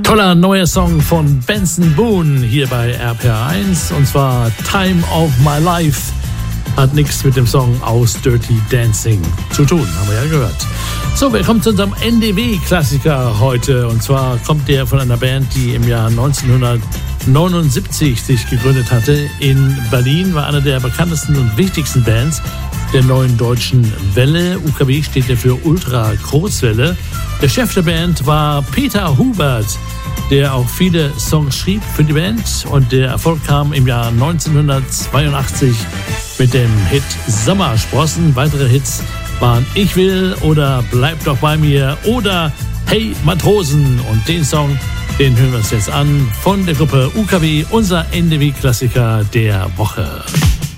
Toller neuer Song von Benson Boone hier bei RPR1 und zwar Time of My Life. Hat nichts mit dem Song aus Dirty Dancing zu tun, haben wir ja gehört. So, wir kommen zu unserem NDW-Klassiker heute und zwar kommt der von einer Band, die im Jahr 1979 sich gegründet hatte. In Berlin war einer der bekanntesten und wichtigsten Bands der neuen deutschen Welle. UKW steht ja für Ultra Kurzwelle. Der Chef der Band war Peter Hubert, der auch viele Songs schrieb für die Band und der Erfolg kam im Jahr 1982 mit dem Hit Sommersprossen. Weitere Hits waren Ich will oder Bleib doch bei mir oder Hey Matrosen und den Song, den hören wir uns jetzt an von der Gruppe UKW, unser NDW-Klassiker der Woche.